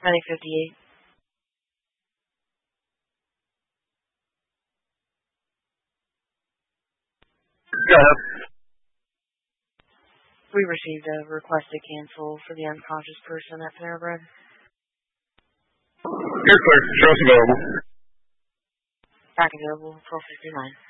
Penny 58. Go ahead. We received a request to cancel for the unconscious person at Panera Bread. You're clear. Show's available. Back available, 12:59.